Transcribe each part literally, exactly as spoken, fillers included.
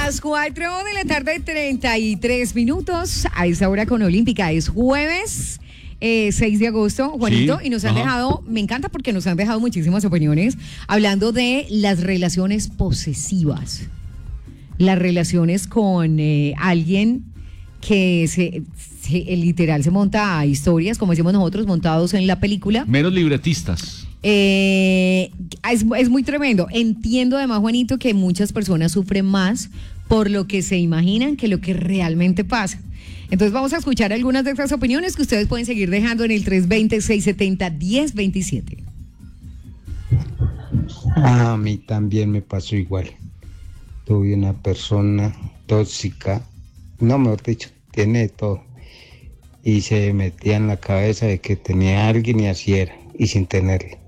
Las cuatro de la tarde, treinta y tres minutos. A esa hora con Olímpica. Es jueves eh, seis de agosto, Juanito, sí, y nos han ajá. dejado, me encanta porque nos han dejado muchísimas opiniones hablando de las relaciones posesivas. Las relaciones con eh, alguien que se, se literal se monta a historias, como decimos nosotros, montados en la película. Meros libretistas. Eh, es, es muy tremendo. Entiendo además, Juanito, que muchas personas sufren más por lo que se imaginan que lo que realmente pasa. Entonces vamos a escuchar algunas de estas opiniones que ustedes pueden seguir dejando en el tres dos cero, seis siete cero, uno cero dos siete. A mí también me pasó igual. Tuve una persona tóxica, no, mejor dicho, tiene de todo, y se metía en la cabeza de que tenía a alguien y así era, y sin tenerle.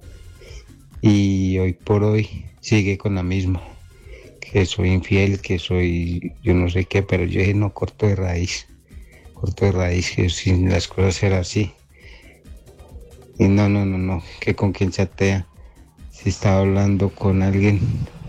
Y hoy por hoy sigue con la misma, que soy infiel, que soy yo no sé qué, pero yo dije no, corto de raíz, corto de raíz, que sin las cosas eran así. Y no, no, no, no, que con quien chatea, si estaba hablando con alguien.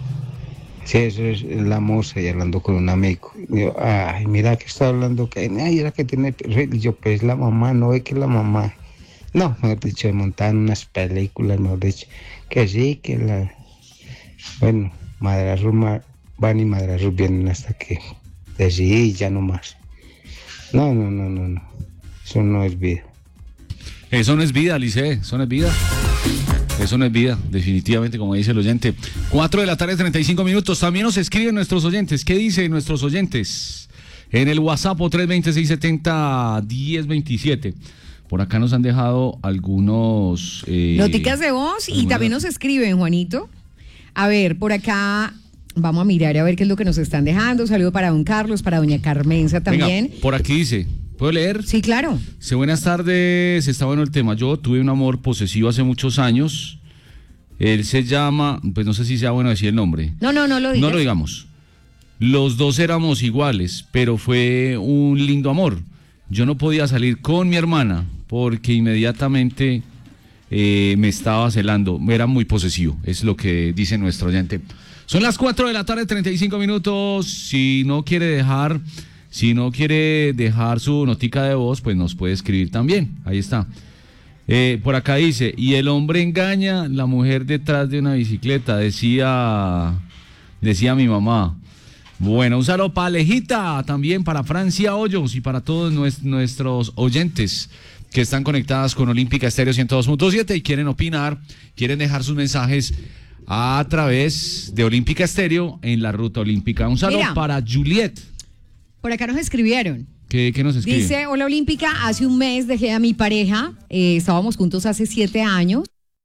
Sí, eso es la moza y hablando con un amigo. Y yo, ay, mira que está hablando, que ay, era que tiene. Y yo, pues la mamá, no ve que la mamá. No, mejor dicho, me montaban unas películas, mejor dicho, que sí, que la. Bueno, madrazos van y madrazos vienen hasta que decidí ya no más. No, no, no, no, no. Eso no es vida. Eso no es vida, Lice, eso no es vida. Eso no es vida, definitivamente, como dice el oyente. cuatro de la tarde, treinta y cinco minutos. También nos escriben nuestros oyentes. ¿Qué dicen nuestros oyentes? En el WhatsApp tres dos cero, seis siete cero, uno cero dos siete. Por acá nos han dejado algunos... Eh, noticas de voz y también nos escriben, Juanito. A ver, por acá... Vamos a mirar a ver qué es lo que nos están dejando. Saludo para don Carlos, para doña Carmenza también. Venga, por aquí dice... ¿Puedo leer? Sí, claro. Sí, buenas tardes, está bueno el tema. Yo tuve un amor posesivo hace muchos años. Él se llama, pues no sé si sea bueno decir el nombre. No, no, no lo digas. No lo digamos. Los dos éramos iguales, pero fue un lindo amor. Yo no podía salir con mi hermana porque inmediatamente eh, me estaba celando. Era muy posesivo, es lo que dice nuestro oyente. Son las cuatro de la tarde, treinta y cinco minutos. Si no quiere dejar... Si no quiere dejar su notica de voz, pues nos puede escribir también. Ahí está. Eh, por acá dice, y el hombre engaña, la mujer detrás de una bicicleta, decía, decía mi mamá. Bueno, un saludo para Alejita, también para Francia Hoyos y para todos nues- nuestros oyentes que están conectadas con Olímpica Estéreo ciento dos punto siete y quieren opinar, quieren dejar sus mensajes a través de Olímpica Estéreo en la Ruta Olímpica. Un saludo Mira. para Juliet. Por acá nos escribieron. ¿Qué, qué nos escribe? Dice, hola Olímpica, hace un mes dejé a mi pareja, eh, estábamos juntos hace siete años.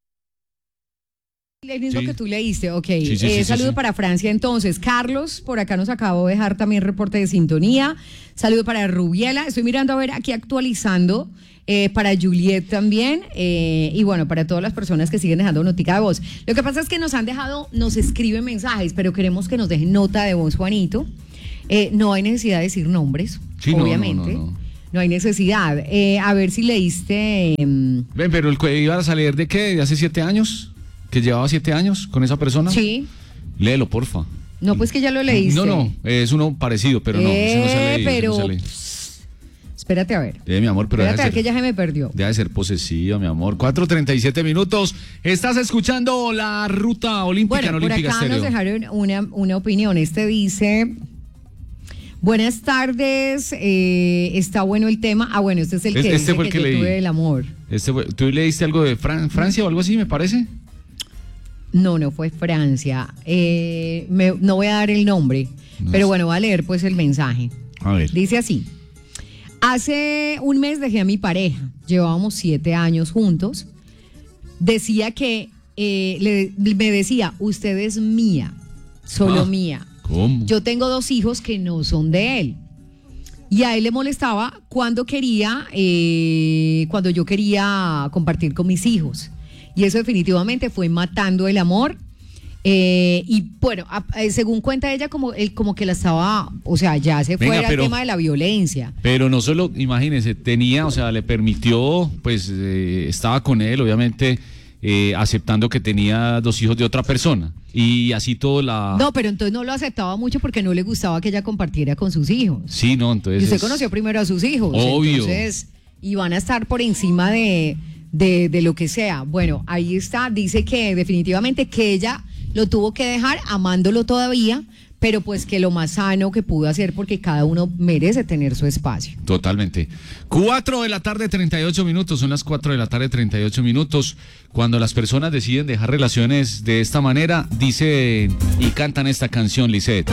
El mismo sí. que tú leíste, ok. Sí, sí, eh, sí, saludo sí, sí. para Francia entonces. Carlos, por acá nos acabó de dejar también reporte de sintonía. Saludo para Rubiela, estoy mirando a ver aquí actualizando. Eh, para Juliet también, eh, y bueno, para todas las personas que siguen dejando notica de voz. Lo que pasa es que nos han dejado, nos escriben mensajes, pero queremos que nos dejen nota de voz, Juanito. Eh, no hay necesidad de decir nombres, sí, obviamente. No, no, no, no. no hay necesidad. Eh, a ver si leíste. Eh, Ven, pero el que iba a salir de qué, de hace siete años, que llevaba siete años con esa persona. Sí. Léelo, porfa. No, pues que ya lo leíste. No, no, es uno parecido, pero no, eh, ese no se ha leído, pero... ese no se ha leído. Espérate a ver. Eh, mi amor, pero Espérate a ver ser, que ya se me perdió. Debe ser posesiva, mi amor. cuatro treinta y siete minutos. Estás escuchando la Ruta Olímpica bueno, en Olímpica Estéreo. Por acá nos dejaron una, una opinión. Este dice... Buenas tardes, eh, está bueno el tema. Ah, bueno, este es el que, este dice fue el que, que yo leí. tuve el amor. Este fue, ¿tú leíste algo de Fran, Francia o algo así, me parece? No, no fue Francia. Eh, me, no voy a dar el nombre, no pero sé. Bueno, voy a leer pues el mensaje. A ver. Dice así. Hace un mes dejé a mi pareja. Llevábamos siete años juntos. Decía que, eh, le, me decía, usted es mía, solo ah. mía. ¿Cómo? Yo tengo dos hijos que no son de él. Y a él le molestaba cuando quería, eh, cuando yo quería compartir con mis hijos. Y eso definitivamente fue matando el amor. Eh, y bueno, a, a, según cuenta ella, como él como que la estaba, o sea, ya se fue al tema de la violencia. Pero no solo, imagínense, tenía, o sea, le permitió, pues eh, estaba con él, obviamente. eh, aceptando que tenía dos hijos de otra persona. Y así todo la... No, pero entonces no lo aceptaba mucho porque no le gustaba que ella compartiera con sus hijos. Sí, no, entonces... Y usted es... conoció primero a sus hijos. Obvio. Entonces, y van a estar por encima de, de, de lo que sea. Bueno, ahí está, dice que definitivamente que ella lo tuvo que dejar amándolo todavía, pero pues que lo más sano que pudo hacer porque cada uno merece tener su espacio. Totalmente. Cuatro de la tarde, treinta y ocho minutos, son las cuatro de la tarde, treinta y ocho minutos. Cuando las personas deciden dejar relaciones de esta manera, dicen y cantan esta canción, Lisette.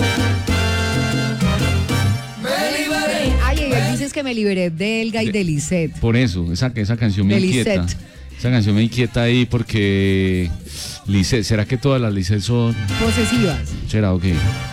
Ay, ay, dices que me liberé de Elga y de Lisette. Por eso, esa, esa canción me de inquieta. Lisette. Esa canción me inquieta ahí porque Lisette, ¿será que todas las Lisette son posesivas? ¿Será o qué?